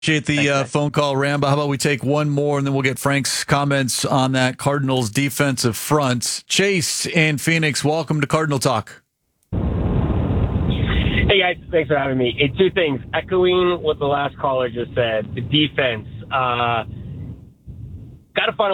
Appreciate the phone call, Rambo. How about we take one more, and then we'll get Frank's comments on that Cardinals defensive front. Chase in Phoenix, welcome to Cardinal Talk. Hey, guys. Thanks for having me. Two things. Echoing what the last caller just said, the defense. Got to find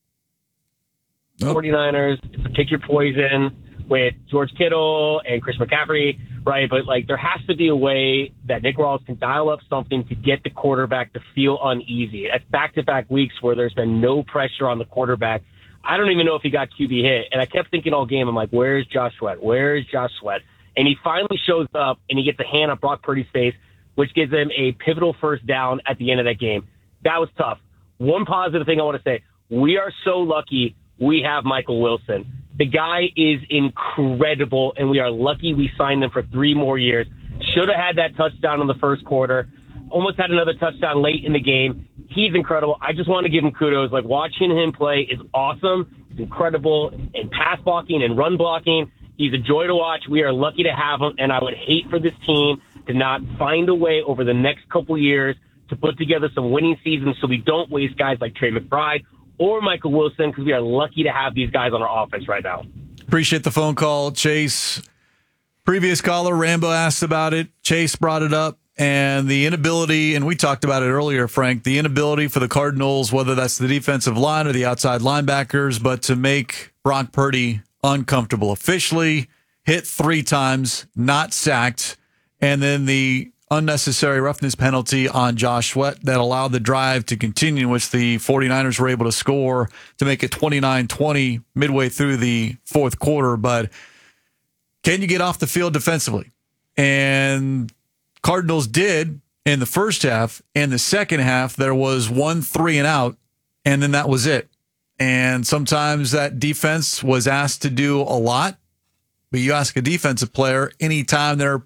49ers to pick your poison with George Kittle and Chris McCaffrey, right? But, there has to be a way that Nick Rawls can dial up something to get the quarterback to feel uneasy. That's back-to-back weeks where there's been no pressure on the quarterback. I don't even know if he got QB hit. And I kept thinking all game, I'm like, where's Josh Sweat? Where's Josh Sweat? And he finally shows up, and he gets a hand on Brock Purdy's face, which gives him a pivotal first down at the end of that game. That was tough. One positive thing I want to say, we are so lucky we have Michael Wilson. The guy is incredible, and we are lucky we signed him for 3 more years. Should have had that touchdown in the first quarter. Almost had another touchdown late in the game. He's incredible. I just want to give him kudos. Watching him play is awesome. He's incredible in pass blocking and run blocking. He's a joy to watch. We are lucky to have him, and I would hate for this team to not find a way over the next couple years to put together some winning seasons so we don't waste guys like Trey McBride or Michael Wilson, because we are lucky to have these guys on our offense right now. Appreciate the phone call, Chase. Previous caller, Rambo, asked about it. Chase brought it up, and the inability, and we talked about it earlier, Frank, the inability for the Cardinals, whether that's the defensive line or the outside linebackers, but to make Brock Purdy uncomfortable. Officially hit 3 times, not sacked, and then the unnecessary roughness penalty on Josh Sweat that allowed the drive to continue, which the 49ers were able to score to make it 29-20 midway through the fourth quarter. But can you get off the field defensively? And Cardinals did in the first half. In the second half, there was 1 3 and out, and then that was it. And sometimes that defense was asked to do a lot, but you ask a defensive player anytime they're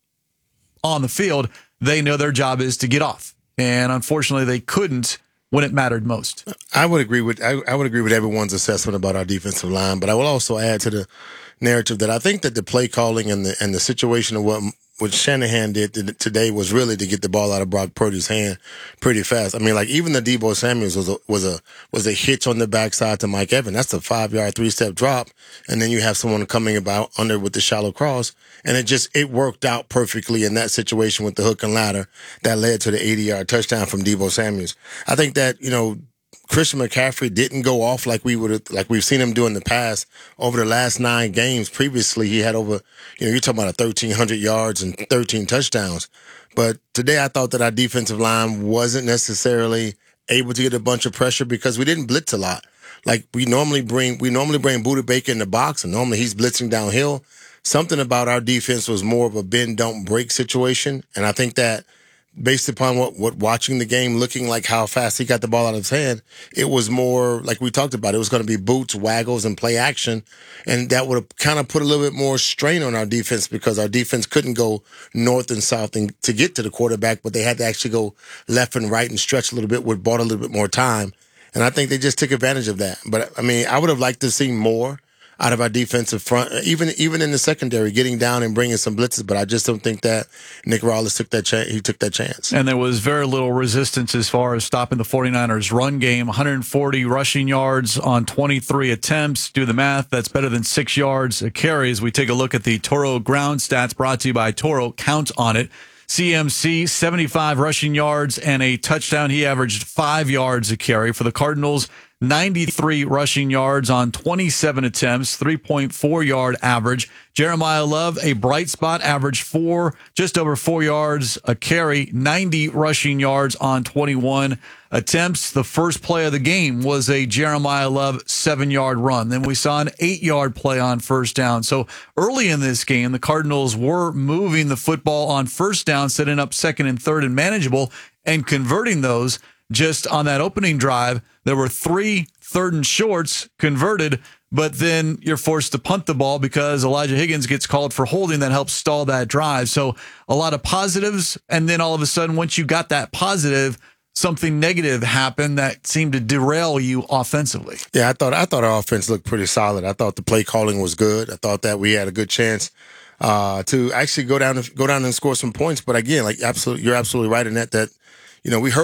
on the field, they know their job is to get off. And unfortunately, they couldn't when it mattered most. I would agree with everyone's assessment about our defensive line, but I will also add to the narrative that I think that the play calling and the situation of what Shanahan did today was really to get the ball out of Brock Purdy's hand pretty fast. I mean, even the Deebo Samuels was a hitch on the backside to Mike Evans. That's a 5-yard 3-step drop, and then you have someone coming about under with the shallow cross, and it worked out perfectly in that situation with the hook and ladder that led to the 80-yard touchdown from Deebo Samuels. I think that Christian McCaffrey didn't go off like we've seen him do in the past. Over the last 9 games previously, he had over, you're talking about 1,300 yards and 13 touchdowns. But today I thought that our defensive line wasn't necessarily able to get a bunch of pressure because we didn't blitz a lot. We normally bring Budda Baker in the box, and normally he's blitzing downhill. Something about our defense was more of a bend, don't break situation. And I think that based upon what watching the game, looking like how fast he got the ball out of his hand, it was more like we talked about. It was going to be boots, waggles, and play action. And that would have kind of put a little bit more strain on our defense because our defense couldn't go north and south to get to the quarterback, but they had to actually go left and right and stretch a little bit, which bought a little bit more time. And I think they just took advantage of that. But, I would have liked to see more out of our defensive front, even in the secondary, getting down and bringing some blitzes. But I just don't think that Nick Rawls took that chance. And there was very little resistance as far as stopping the 49ers run game. 140 rushing yards on 23 attempts. Do the math. That's better than 6 yards a carry. As we take a look at the Toro ground stats brought to you by Toro, count on it. CMC, 75 rushing yards and a touchdown. He averaged 5 yards a carry. For the Cardinals, 93 rushing yards on 27 attempts, 3.4-yard average. Jeremiah Love, a bright spot, averaged just over 4 yards a carry, 90 rushing yards on 21 attempts. The first play of the game was a Jeremiah Love 7-yard run. Then we saw an 8-yard play on first down. So early in this game, the Cardinals were moving the football on first down, setting up second and third and manageable, and converting those. Just on that opening drive, there were 3 third and shorts converted, but then you're forced to punt the ball because Elijah Higgins gets called for holding that helps stall that drive. So a lot of positives, and then all of a sudden, once you got that positive, something negative happened that seemed to derail you offensively. Yeah, I thought our offense looked pretty solid. I thought the play calling was good. I thought that we had a good chance to actually go down and score some points. But again, you're absolutely right in that we heard